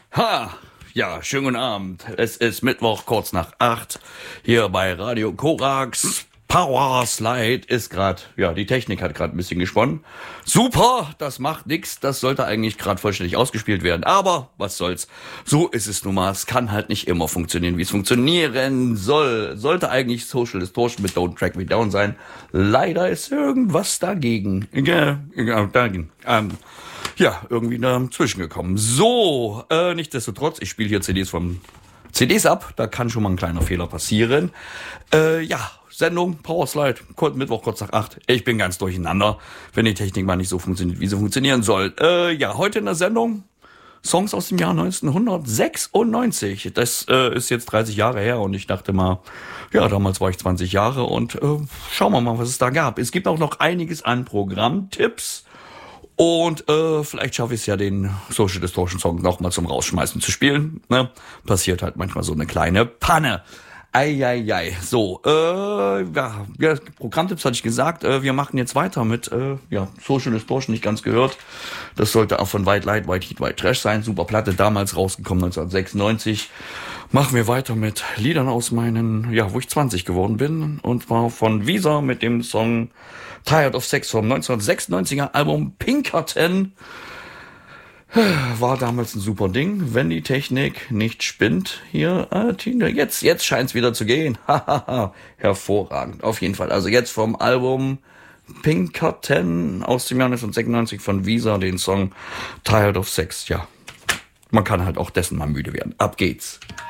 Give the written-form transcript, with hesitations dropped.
Ha! Ja, schönen guten Abend. Es ist Mittwoch, kurz nach 8. Hier bei Radio Korax. Power Slide ist gerade, die Technik hat gerade ein bisschen gesponnen. Super, das macht nix. Das sollte eigentlich gerade vollständig ausgespielt werden. Aber was soll's. So ist es nun mal. Es kann halt nicht immer funktionieren, wie es funktionieren soll. Sollte eigentlich Social Distortion mit Don't Track Me Down sein. Leider ist irgendwas dagegen. Irgendwie dazwischen gekommen. So, nichtsdestotrotz, ich spiele hier CDs ab. Da kann schon mal ein kleiner Fehler passieren. Sendung, Powerslide, Mittwoch, kurz nach 8. Ich bin ganz durcheinander, wenn die Technik mal nicht so funktioniert, wie sie funktionieren soll. Heute in der Sendung Songs aus dem Jahr 1996. Das ist jetzt 30 Jahre her und ich dachte mal, damals war ich 20 Jahre und schauen wir mal, was es da gab. Es gibt auch noch einiges an Programmtipps. Und vielleicht schaffe ich es ja, den Social Distortion Song nochmal zum Rausschmeißen zu spielen. Ne? Passiert halt manchmal so eine kleine Panne. Eieiei. So, Programmtipps hatte ich gesagt. Wir machen jetzt weiter mit Social Distortion, nicht ganz gehört. Das sollte auch von White Light, White Heat, White Trash sein. Super Platte, damals rausgekommen, 1996. Machen wir weiter mit Liedern aus meinen, wo ich 20 geworden bin. Und zwar von Weezer mit dem Song Tired of Sex vom 1996er Album Pinkerton. War damals ein super Ding, wenn die Technik nicht spinnt. Hier, jetzt scheint's wieder zu gehen. Hervorragend, auf jeden Fall. Also jetzt vom Album Pinkerton aus dem Jahr 1996 von Weezer, den Song Tired of Sex. Ja, man kann halt auch dessen mal müde werden. Ab geht's.